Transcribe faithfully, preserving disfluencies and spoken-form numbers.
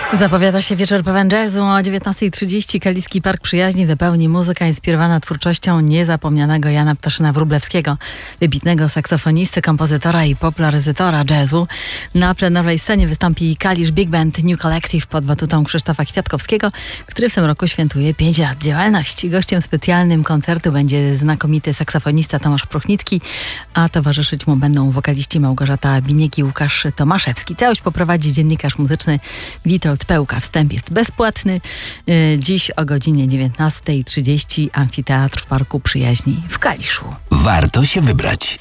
Zapowiada się wieczór pełen jazzu. O dziewiętnasta trzydzieści Kaliski Park Przyjaźni wypełni muzyka inspirowana twórczością niezapomnianego Jana Ptaszyna-Wróblewskiego, wybitnego saksofonisty, kompozytora i popularyzatora jazzu. Na plenerowej scenie wystąpi Kalisz Big Band New Collective pod batutą Krzysztofa Kwiatkowskiego, który w tym roku świętuje pięć lat działalności. Gościem specjalnym koncertu będzie znakomity saksofonista Tomasz Pruchnicki, a towarzyszyć mu będą wokaliści Małgorzata Biniek i Łukasz Tomaszewski. Całość poprowadzi dziennikarz muzyczny Witold Pełka. Wstęp jest bezpłatny. Dziś o godzinie dziewiętnasta trzydzieści Amfiteatr w Parku Przyjaźni w Kaliszu. Warto się wybrać.